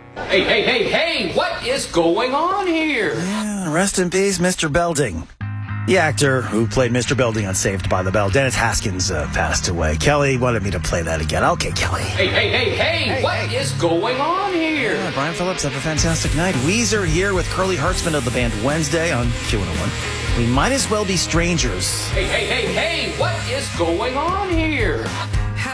Hey, what is going on here? Yeah, rest in peace, Mr. Belding. The actor who played Mr. Belding on Saved by the Bell, Dennis Haskins, passed away. Kelly wanted me to play that again. Okay, Kelly. Hey, what is going on here? Yeah, Brian Phillips, have a fantastic night. Weezer here with Curly Hertzman of the band Wednesday on Q101. We might as well be strangers. Hey, what is going on here?